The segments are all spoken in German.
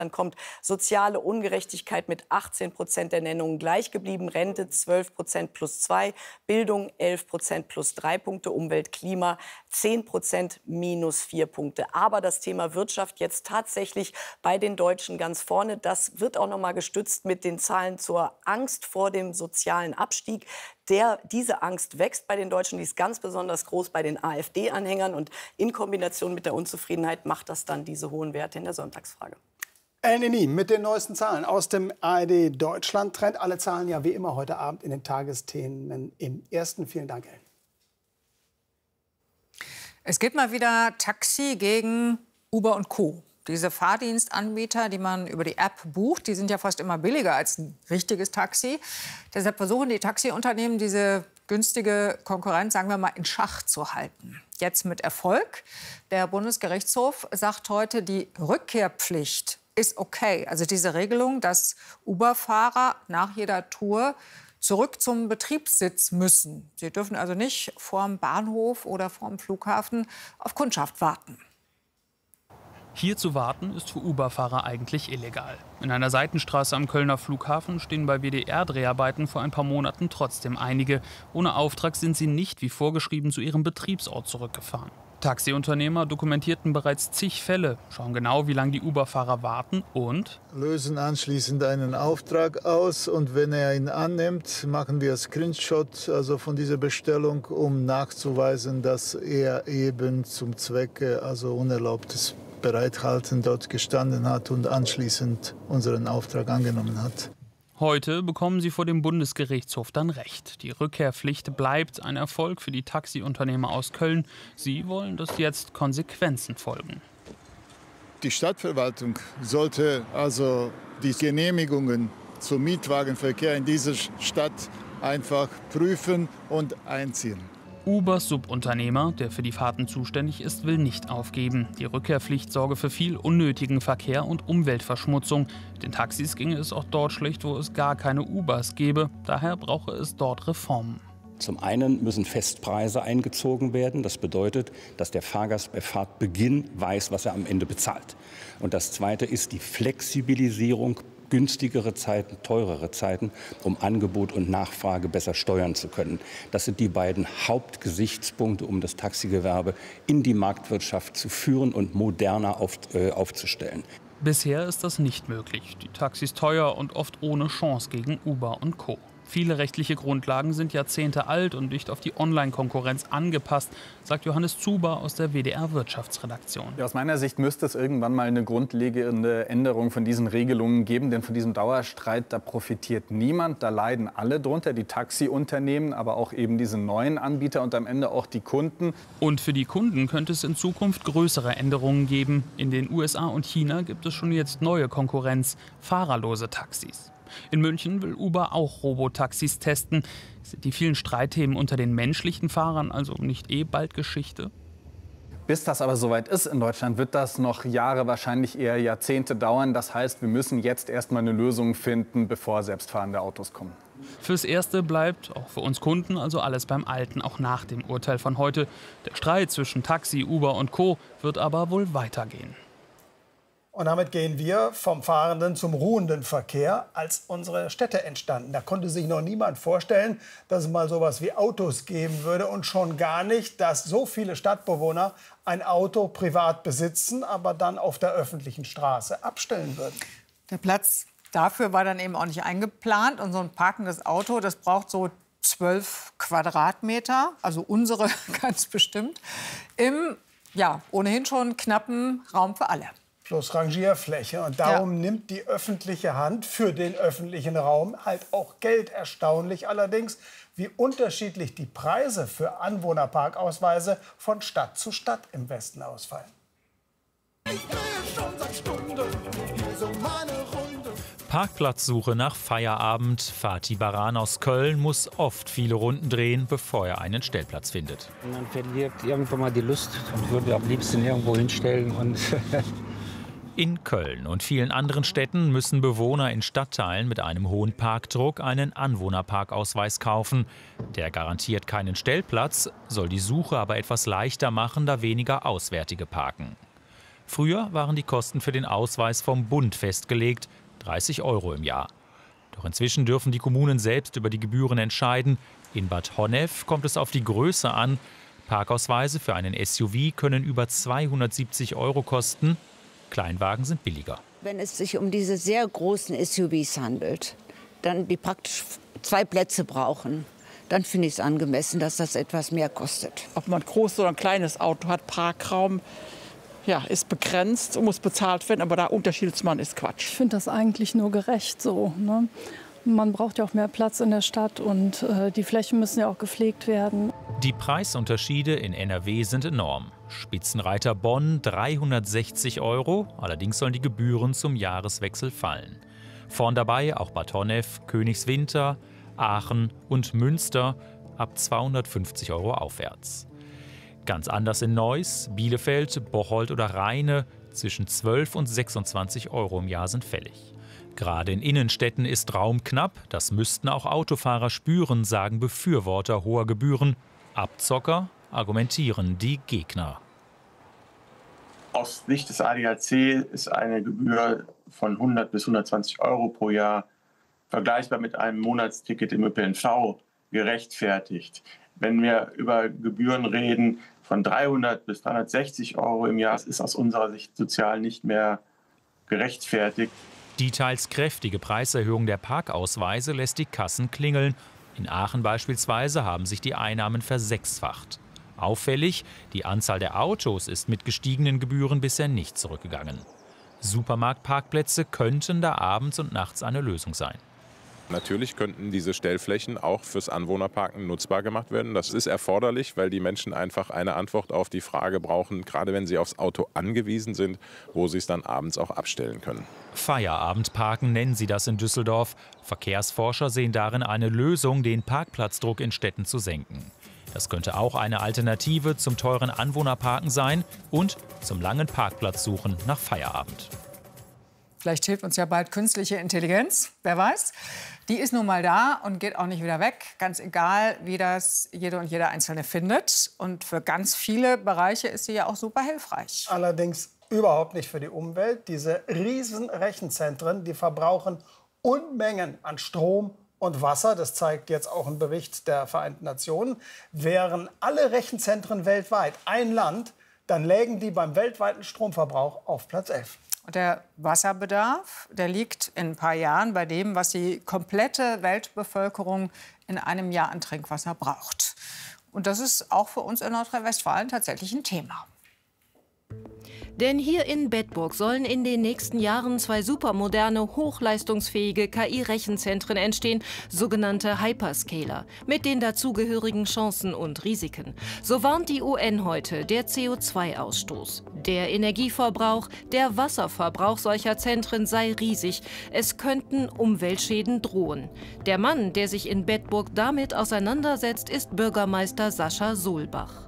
Dann kommt soziale Ungerechtigkeit mit 18% der Nennungen gleich geblieben, Rente 12% plus 2, Bildung 11% plus 3 Punkte, Umwelt, Klima 10% minus 4 Punkte. Aber das Thema Wirtschaft jetzt tatsächlich bei den Deutschen ganz vorne. Das wird auch noch mal gestützt mit den Zahlen zur Angst vor dem sozialen Abstieg. Diese Angst wächst bei den Deutschen, die ist ganz besonders groß bei den AfD-Anhängern. Und in Kombination mit der Unzufriedenheit macht das dann diese hohen Werte in der Sonntagsfrage. LNI mit den neuesten Zahlen aus dem ARD Deutschland Trend. Alle Zahlen ja wie immer heute Abend in den Tagesthemen im Ersten. Vielen Dank, Ellen. Es gibt mal wieder Taxi gegen Uber und Co. Diese Fahrdienstanbieter, die man über die App bucht, die sind ja fast immer billiger als ein richtiges Taxi. Deshalb versuchen die Taxiunternehmen, diese günstige Konkurrenz, sagen wir mal, in Schach zu halten. Jetzt mit Erfolg. Der Bundesgerichtshof sagt heute, die Rückkehrpflicht ist okay. Also diese Regelung, dass Uber-Fahrer nach jeder Tour zurück zum Betriebssitz müssen. Sie dürfen also nicht vorm Bahnhof oder vorm Flughafen auf Kundschaft warten. Hier zu warten ist für Uber-Fahrer eigentlich illegal. In einer Seitenstraße am Kölner Flughafen stehen bei WDR-Dreharbeiten vor ein paar Monaten trotzdem einige. Ohne Auftrag sind sie nicht wie vorgeschrieben zu ihrem Betriebsort zurückgefahren. Taxiunternehmer dokumentierten bereits zig Fälle, schauen genau, wie lange die Uber-Fahrer warten und lösen anschließend einen Auftrag aus. Und wenn er ihn annimmt, machen wir Screenshot von dieser Bestellung, um nachzuweisen, dass er eben zum Zwecke unerlaubtes Bereithalten dort gestanden hat und anschließend unseren Auftrag angenommen hat. Heute bekommen sie vor dem Bundesgerichtshof dann Recht. Die Rückkehrpflicht bleibt ein Erfolg für die Taxiunternehmer aus Köln. Sie wollen, dass jetzt Konsequenzen folgen. Die Stadtverwaltung sollte die Genehmigungen zum Mietwagenverkehr in dieser Stadt einfach prüfen und einziehen. Ubers Subunternehmer, der für die Fahrten zuständig ist, will nicht aufgeben. Die Rückkehrpflicht sorge für viel unnötigen Verkehr und Umweltverschmutzung. Den Taxis ginge es auch dort schlecht, wo es gar keine Ubers gäbe. Daher brauche es dort Reformen. Zum einen müssen Festpreise eingezogen werden. Das bedeutet, dass der Fahrgast bei Fahrtbeginn weiß, was er am Ende bezahlt. Und das Zweite ist die Flexibilisierung. Günstigere Zeiten, teurere Zeiten, um Angebot und Nachfrage besser steuern zu können. Das sind die beiden Hauptgesichtspunkte, um das Taxigewerbe in die Marktwirtschaft zu führen und moderner aufzustellen. Bisher ist das nicht möglich. Die Taxis teuer und oft ohne Chance gegen Uber und Co. Viele rechtliche Grundlagen sind Jahrzehnte alt und nicht auf die Online-Konkurrenz angepasst, sagt Johannes Zuber aus der WDR-Wirtschaftsredaktion. Ja, aus meiner Sicht müsste es irgendwann mal eine grundlegende Änderung von diesen Regelungen geben. Denn von diesem Dauerstreit, da profitiert niemand. Da leiden alle drunter, die Taxiunternehmen, aber auch eben diese neuen Anbieter und am Ende auch die Kunden. Und für die Kunden könnte es in Zukunft größere Änderungen geben. In den USA und China gibt es schon jetzt neue Konkurrenz, fahrerlose Taxis. In München will Uber auch Robotaxis testen. Sind die vielen Streitthemen unter den menschlichen Fahrern also nicht bald Geschichte? Bis das aber soweit ist in Deutschland, wird das noch Jahre, wahrscheinlich eher Jahrzehnte dauern. Das heißt, wir müssen jetzt erst mal eine Lösung finden, bevor selbstfahrende Autos kommen. Fürs Erste bleibt, auch für uns Kunden, also alles beim Alten, auch nach dem Urteil von heute. Der Streit zwischen Taxi, Uber und Co. wird aber wohl weitergehen. Und damit gehen wir vom fahrenden zum ruhenden Verkehr, als unsere Städte entstanden. Da konnte sich noch niemand vorstellen, dass es mal sowas wie Autos geben würde. Und schon gar nicht, dass so viele Stadtbewohner ein Auto privat besitzen, aber dann auf der öffentlichen Straße abstellen würden. Der Platz dafür war dann eben auch nicht eingeplant. Und so ein parkendes Auto, das braucht so 12 Quadratmeter, also unsere ganz bestimmt, im ohnehin schon knappen Raum für alle. Plus Rangierfläche. Und darum nimmt die öffentliche Hand für den öffentlichen Raum halt auch Geld. Erstaunlich allerdings, wie unterschiedlich die Preise für Anwohnerparkausweise von Stadt zu Stadt im Westen ausfallen. Parkplatzsuche nach Feierabend. Fatih Baran aus Köln muss oft viele Runden drehen, bevor er einen Stellplatz findet. Man verliert irgendwann mal die Lust und würde am liebsten irgendwo hinstellen. In Köln und vielen anderen Städten müssen Bewohner in Stadtteilen mit einem hohen Parkdruck einen Anwohnerparkausweis kaufen. Der garantiert keinen Stellplatz, soll die Suche aber etwas leichter machen, da weniger Auswärtige parken. Früher waren die Kosten für den Ausweis vom Bund festgelegt, 30 € im Jahr. Doch inzwischen dürfen die Kommunen selbst über die Gebühren entscheiden. In Bad Honnef kommt es auf die Größe an. Parkausweise für einen SUV können über 270 € kosten. Kleinwagen sind billiger. Wenn es sich um diese sehr großen SUVs handelt, dann die praktisch 2 Plätze brauchen, dann finde ich es angemessen, dass das etwas mehr kostet. Ob man ein großes oder ein kleines Auto hat, Parkraum, ja, ist begrenzt und muss bezahlt werden, aber da Unterschied zu machen ist Quatsch. Ich finde das eigentlich nur gerecht so, ne? Man braucht ja auch mehr Platz in der Stadt und die Flächen müssen ja auch gepflegt werden. Die Preisunterschiede in NRW sind enorm. Spitzenreiter Bonn 360 €, allerdings sollen die Gebühren zum Jahreswechsel fallen. Vorn dabei auch Bad Honnef, Königswinter, Aachen und Münster ab 250 € aufwärts. Ganz anders in Neuss, Bielefeld, Bocholt oder Rheine, zwischen 12 und 26 € im Jahr sind fällig. Gerade in Innenstädten ist Raum knapp, das müssten auch Autofahrer spüren, sagen Befürworter hoher Gebühren. Abzocker argumentieren die Gegner. Aus Sicht des ADAC ist eine Gebühr von 100 bis 120 € pro Jahr vergleichbar mit einem Monatsticket im ÖPNV gerechtfertigt. Wenn wir über Gebühren reden von 300 bis 360 € im Jahr, das ist aus unserer Sicht sozial nicht mehr gerechtfertigt. Die teils kräftige Preiserhöhung der Parkausweise lässt die Kassen klingeln. In Aachen beispielsweise haben sich die Einnahmen versechsfacht. Auffällig, die Anzahl der Autos ist mit gestiegenen Gebühren bisher nicht zurückgegangen. Supermarktparkplätze könnten da abends und nachts eine Lösung sein. Natürlich könnten diese Stellflächen auch fürs Anwohnerparken nutzbar gemacht werden. Das ist erforderlich, weil die Menschen einfach eine Antwort auf die Frage brauchen, gerade wenn sie aufs Auto angewiesen sind, wo sie es dann abends auch abstellen können. Feierabendparken nennen sie das in Düsseldorf. Verkehrsforscher sehen darin eine Lösung, den Parkplatzdruck in Städten zu senken. Das könnte auch eine Alternative zum teuren Anwohnerparken sein und zum langen Parkplatzsuchen nach Feierabend. Vielleicht hilft uns ja bald künstliche Intelligenz, wer weiß. Die ist nun mal da und geht auch nicht wieder weg, ganz egal, wie das jede und jeder Einzelne findet. Und für ganz viele Bereiche ist sie ja auch super hilfreich. Allerdings überhaupt nicht für die Umwelt. Diese riesen Rechenzentren, die verbrauchen Unmengen an Strom und Wasser. Das zeigt jetzt auch ein Bericht der Vereinten Nationen. Wären alle Rechenzentren weltweit ein Land, dann lägen die beim weltweiten Stromverbrauch auf Platz 11. Und der Wasserbedarf, der liegt in ein paar Jahren bei dem, was die komplette Weltbevölkerung in einem Jahr an Trinkwasser braucht. Und das ist auch für uns in Nordrhein-Westfalen tatsächlich ein Thema. Denn hier in Bedburg sollen in den nächsten Jahren 2 supermoderne, hochleistungsfähige KI-Rechenzentren entstehen, sogenannte Hyperscaler, mit den dazugehörigen Chancen und Risiken. So warnt die UN heute der CO2-Ausstoß. Der Energieverbrauch, der Wasserverbrauch solcher Zentren sei riesig. Es könnten Umweltschäden drohen. Der Mann, der sich in Bedburg damit auseinandersetzt, ist Bürgermeister Sascha Solbach.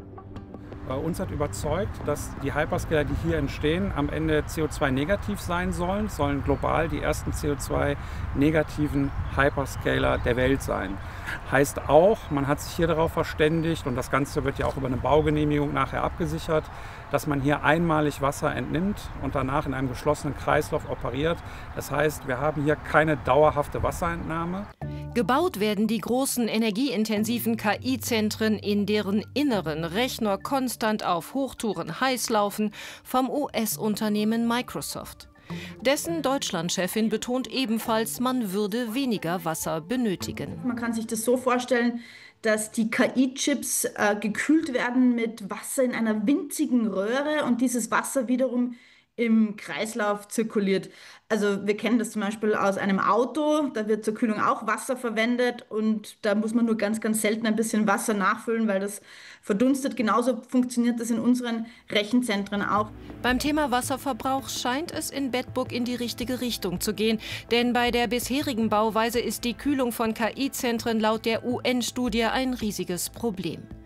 Uns hat überzeugt, dass die Hyperscaler, die hier entstehen, am Ende CO2-negativ sein sollen. Es sollen global die ersten CO2-negativen Hyperscaler der Welt sein. Heißt auch, man hat sich hier darauf verständigt, und das Ganze wird ja auch über eine Baugenehmigung nachher abgesichert, dass man hier einmalig Wasser entnimmt und danach in einem geschlossenen Kreislauf operiert. Das heißt, wir haben hier keine dauerhafte Wasserentnahme. Gebaut werden die großen energieintensiven KI-Zentren, in deren Inneren Rechner konstant auf Hochtouren heiß laufen, vom US-Unternehmen Microsoft. Dessen Deutschlandchefin betont ebenfalls, man würde weniger Wasser benötigen. Man kann sich das so vorstellen, dass die KI-Chips gekühlt werden mit Wasser in einer winzigen Röhre und dieses Wasser wiederum im Kreislauf zirkuliert. Also wir kennen das zum Beispiel aus einem Auto, da wird zur Kühlung auch Wasser verwendet und da muss man nur ganz, ganz selten ein bisschen Wasser nachfüllen, weil das verdunstet. Genauso funktioniert das in unseren Rechenzentren auch. Beim Thema Wasserverbrauch scheint es in Bedburg in die richtige Richtung zu gehen, denn bei der bisherigen Bauweise ist die Kühlung von KI-Zentren laut der UN-Studie ein riesiges Problem.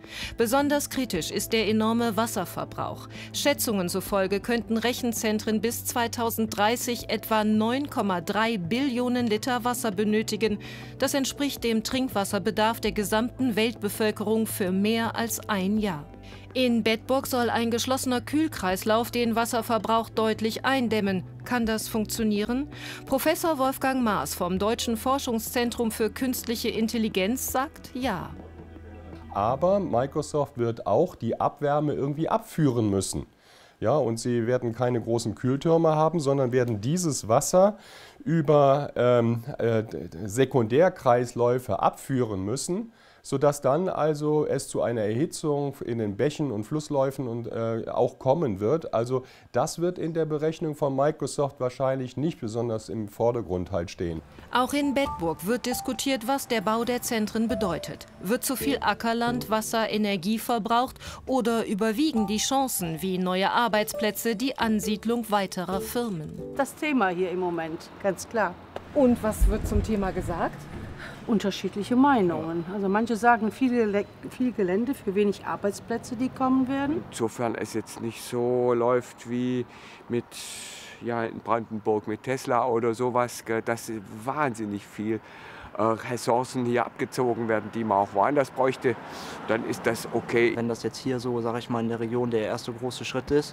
Besonders kritisch ist der enorme Wasserverbrauch. Schätzungen zufolge könnten Rechenzentren bis 2030 etwa 9,3 Billionen Liter Wasser benötigen. Das entspricht dem Trinkwasserbedarf der gesamten Weltbevölkerung für mehr als ein Jahr. In Bedburg soll ein geschlossener Kühlkreislauf den Wasserverbrauch deutlich eindämmen. Kann das funktionieren? Professor Wolfgang Maas vom Deutschen Forschungszentrum für Künstliche Intelligenz sagt ja. Aber Microsoft wird auch die Abwärme irgendwie abführen müssen. Ja, und sie werden keine großen Kühltürme haben, sondern werden dieses Wasser über Sekundärkreisläufe abführen müssen, sodass dann also es zu einer Erhitzung in den Bächen und Flussläufen und, auch kommen wird. Also das wird in der Berechnung von Microsoft wahrscheinlich nicht besonders im Vordergrund halt stehen. Auch in Bedburg wird diskutiert, was der Bau der Zentren bedeutet. Wird zu viel Ackerland, Wasser, Energie verbraucht oder überwiegen die Chancen wie neue Arbeitsplätze, die Ansiedlung weiterer Firmen? Das Thema hier im Moment, ganz klar. Und was wird zum Thema gesagt? Unterschiedliche Meinungen. Also manche sagen viel Gelände für wenig Arbeitsplätze, die kommen werden. Insofern es jetzt nicht so läuft wie mit in Brandenburg mit Tesla oder sowas, dass wahnsinnig viel Ressourcen hier abgezogen werden, die man auch woanders bräuchte, dann ist das okay. Wenn das jetzt hier so, sage ich mal, in der Region der erste große Schritt ist,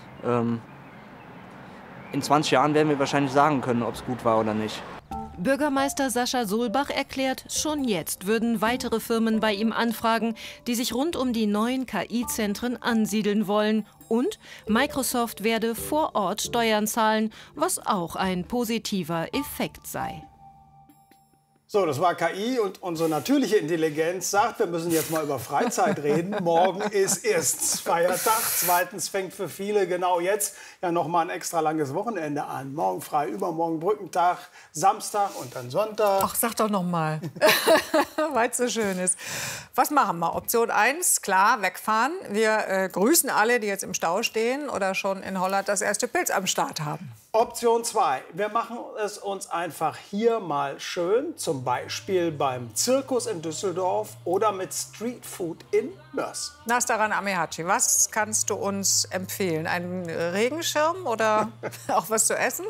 in 20 Jahren werden wir wahrscheinlich sagen können, ob es gut war oder nicht. Bürgermeister Sascha Solbach erklärt, schon jetzt würden weitere Firmen bei ihm anfragen, die sich rund um die neuen KI-Zentren ansiedeln wollen. Und Microsoft werde vor Ort Steuern zahlen, was auch ein positiver Effekt sei. So, das war KI und unsere natürliche Intelligenz sagt, wir müssen jetzt mal über Freizeit reden. Morgen ist erstens Feiertag, zweitens fängt für viele genau jetzt ja noch mal ein extra langes Wochenende an. Morgen frei, übermorgen Brückentag, Samstag und dann Sonntag. Ach, sag doch noch mal, weil es so schön ist. Was machen wir? Option 1, klar, wegfahren. Wir grüßen alle, die jetzt im Stau stehen oder schon in Holland das erste Pilz am Start haben. Option 2. Wir machen es uns einfach hier mal schön, zum Beispiel beim Zirkus in Düsseldorf oder mit Streetfood in Mörs. Nastaran Amehaci, was kannst du uns empfehlen? Einen Regenschirm oder auch was zu essen?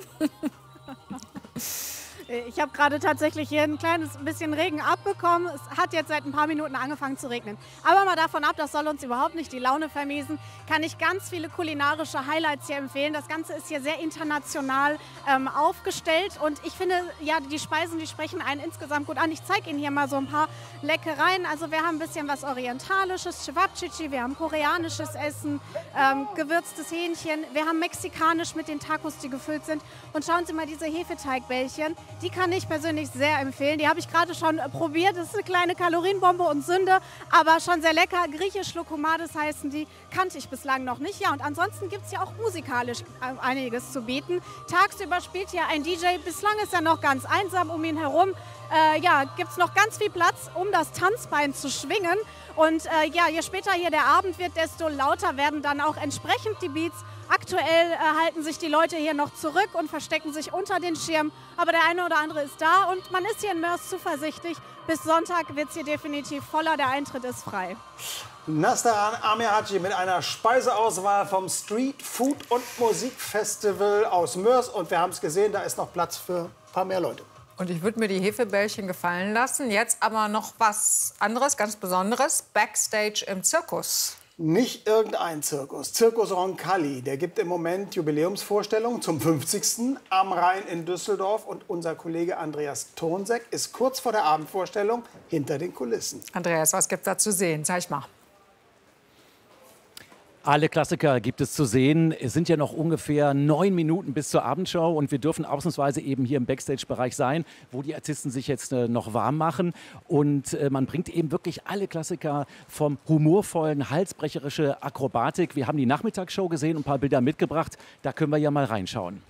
Ich habe gerade tatsächlich hier ein kleines bisschen Regen abbekommen. Es hat jetzt seit ein paar Minuten angefangen zu regnen. Aber mal davon ab, das soll uns überhaupt nicht die Laune vermiesen, kann ich ganz viele kulinarische Highlights hier empfehlen. Das Ganze ist hier sehr international aufgestellt und ich finde, ja, die Speisen, die sprechen einen insgesamt gut an. Ich zeige Ihnen hier mal so ein paar Leckereien. Also wir haben ein bisschen was Orientalisches, Cevapcici, wir haben koreanisches Essen, gewürztes Hähnchen, wir haben mexikanisch mit den Tacos, die gefüllt sind. Und schauen Sie mal diese Hefeteigbällchen. Die kann ich persönlich sehr empfehlen. Die habe ich gerade schon probiert. Das ist eine kleine Kalorienbombe und Sünde, aber schon sehr lecker. Griechisch Lokomades heißen die. Kannte ich bislang noch nicht. Ja, und ansonsten gibt es ja auch musikalisch einiges zu bieten. Tagsüber spielt hier ein DJ. Bislang ist er noch ganz einsam um ihn herum. Gibt es noch ganz viel Platz, um das Tanzbein zu schwingen. Und je später hier der Abend wird, desto lauter werden dann auch entsprechend die Beats. Aktuell halten sich die Leute hier noch zurück und verstecken sich unter den Schirmen. Aber der eine oder andere ist da und man ist hier in Mörs zuversichtlich. Bis Sonntag wird es hier definitiv voller, der Eintritt ist frei. Nastaran Amehaci mit einer Speiseauswahl vom Street Food und Musikfestival aus Mörs. Und wir haben es gesehen, da ist noch Platz für ein paar mehr Leute. Und ich würde mir die Hefebällchen gefallen lassen. Jetzt aber noch was anderes, ganz Besonderes. Backstage im Zirkus. Nicht irgendein Zirkus. Zirkus Roncalli, der gibt im Moment Jubiläumsvorstellungen zum 50. am Rhein in Düsseldorf. Und unser Kollege Andreas Tonsek ist kurz vor der Abendvorstellung hinter den Kulissen. Andreas, was gibt's da zu sehen? Zeig mal. Alle Klassiker gibt es zu sehen. Es sind ja noch ungefähr 9 Minuten bis zur Abendshow und wir dürfen ausnahmsweise eben hier im Backstage-Bereich sein, wo die Artisten sich jetzt noch warm machen. Und man bringt eben wirklich alle Klassiker vom humorvollen, halsbrecherische Akrobatik. Wir haben die Nachmittagsshow gesehen und ein paar Bilder mitgebracht. Da können wir ja mal reinschauen.